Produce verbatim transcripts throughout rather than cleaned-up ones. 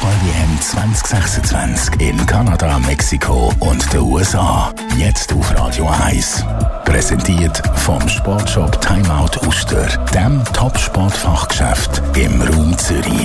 Fußball-W M zwanzig sechsundzwanzig in Kanada, Mexiko und den U S A. Jetzt auf Radio eins. Präsentiert vom Sportshop Timeout Uster, dem Top-Sport-Fachgeschäft im Raum Zürich.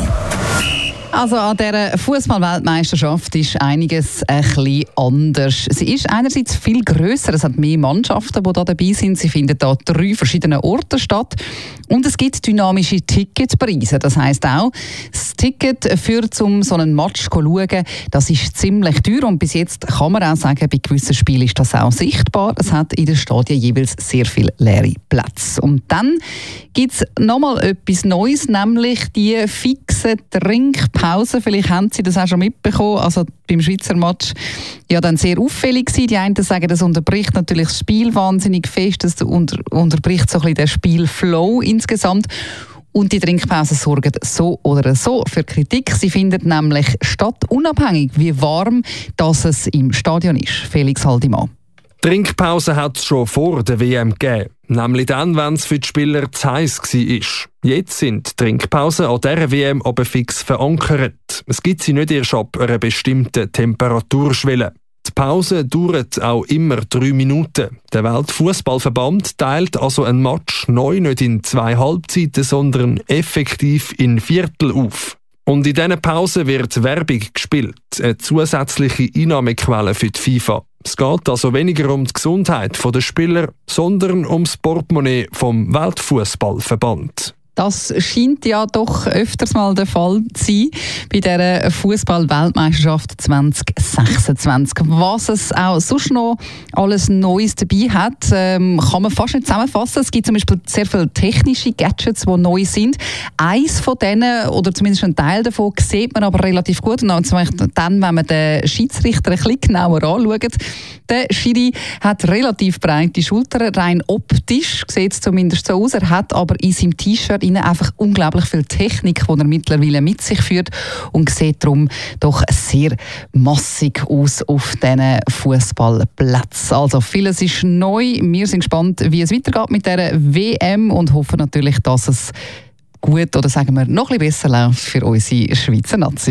Also an dieser Fußball-Weltmeisterschaft ist einiges ein bisschen anders. Sie ist einerseits viel grösser, es hat mehr Mannschaften, die da dabei sind. Sie finden da drei verschiedene Orte statt. Und es gibt dynamische Ticketpreise. Das heisst auch, das Ticket für um so einen Match zu schauen, das ist ziemlich teuer. Und bis jetzt kann man auch sagen, bei gewissen Spielen ist das auch sichtbar. Es hat in den Stadien jeweils sehr viele leere Plätze. Und dann gibt es nochmal etwas Neues, nämlich die fixe Trinkpause. Vielleicht haben Sie das auch schon mitbekommen. Also beim Schweizer Match ja dann sehr auffällig gewesen. Die einen sagen, das unterbricht natürlich das Spiel wahnsinnig fest. Das unter, unterbricht so ein bisschen den Spielflow insgesamt. Und die Trinkpausen sorgen so oder so für Kritik. Sie finden nämlich statt unabhängig, wie warm dass es im Stadion ist. Felix Haldimann. Trinkpause hat es schon vor der W M gegeben. Nämlich dann, wenn es für die Spieler zu heiß war. Jetzt sind die Trinkpausen an dieser W M aber fix verankert. Es gibt sie nicht erst ab einer bestimmten Temperaturschwelle. Die Pause dauert auch immer drei Minuten. Der Weltfußballverband teilt also ein Match neu nicht in zwei Halbzeiten, sondern effektiv in Viertel auf. Und in diesen Pausen wird Werbung gespielt, eine zusätzliche Einnahmequelle für die FIFA. Es geht also weniger um die Gesundheit der Spieler, sondern um das Portemonnaie vom Weltfußballverband. Das scheint ja doch öfters mal der Fall zu sein bei dieser Fußball-Weltmeisterschaft zwanzig sechsundzwanzig. Was es auch sonst noch alles Neues dabei hat, ähm, kann man fast nicht zusammenfassen. Es gibt zum Beispiel sehr viele technische Gadgets, die neu sind. Eins von denen, oder zumindest ein Teil davon, sieht man aber relativ gut. Und zum Beispiel dann, wenn man den Schiedsrichter ein bisschen genauer anschaut. Der Schiri hat relativ breite Schultern, rein optisch sieht es zumindest so aus. Er hat aber in seinem T-Shirt einfach unglaublich viel Technik, die er mittlerweile mit sich führt und sieht darum doch sehr massig aus auf diesen Fußballplätzen. Also vieles ist neu. Wir sind gespannt, wie es weitergeht mit dieser W M und hoffen natürlich, dass es gut oder sagen wir noch ein bisschen besser läuft für unsere Schweizer Nazi.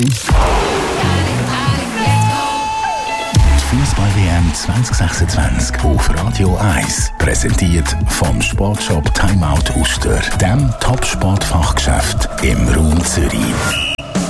Fußball-W M zwanzig sechsundzwanzig auf Radio eins. Präsentiert vom Sportshop Timeout Uster, dem Top-Sport-Fachgeschäft im Raum Zürich.